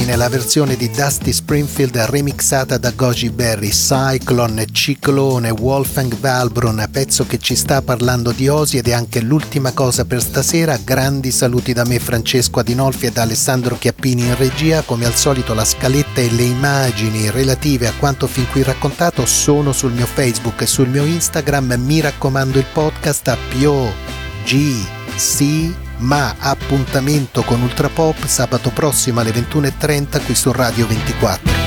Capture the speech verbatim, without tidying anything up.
nella versione di Dusty Springfield remixata da Goji Berry, Cyclone, Ciclone, Wolfgang Valbrun, pezzo che ci sta parlando di Ozzy ed è anche l'ultima cosa per stasera. Grandi saluti da me, Francesco Adinolfi, e da Alessandro Chiappini in regia. Come al solito la scaletta e le immagini relative a quanto fin qui raccontato sono sul mio Facebook e sul mio Instagram. Mi raccomando, il podcast a Pio G C, ma appuntamento con Ultrapop sabato prossimo alle ventuno e trenta qui su Radio ventiquattro.